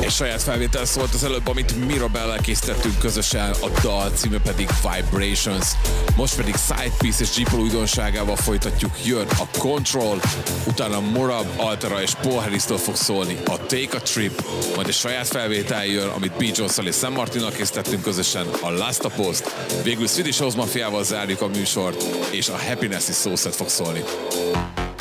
Egy saját felvétel szólt az előbb, amit Mirabellel készítettünk közösen, a dal címe pedig Vibrations. Most pedig Sidepiece és G-Pol újdonságával folytatjuk, jön a Control, utána Morab, Altera és Paul Harris-től fog szólni a Take a Trip, majd egy saját felvétel jön, amit B. Jones-szal és Sam Martinnal készítettünk közösen, a Last Post, végül Swedish House Mafiával zárjuk a műsort, és a Happiness is Sauce fog szólni.